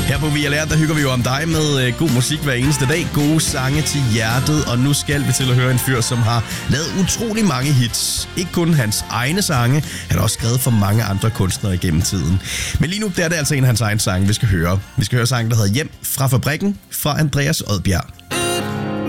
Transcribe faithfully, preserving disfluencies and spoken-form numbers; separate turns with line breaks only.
Her på Vi er Lært, der hygger vi jo om dig med øh, god musik hver eneste dag. Gode sange til hjertet, og nu skal vi til at høre en fyr, som har lavet utrolig mange hits. Ikke kun hans egne sange, han har også skrevet for mange andre kunstnere igennem tiden. Men lige nu der er det altså en af hans egne sange, vi skal høre. Vi skal høre sangen, der hedder Hjem fra fabrikken fra Andreas Odbjerg.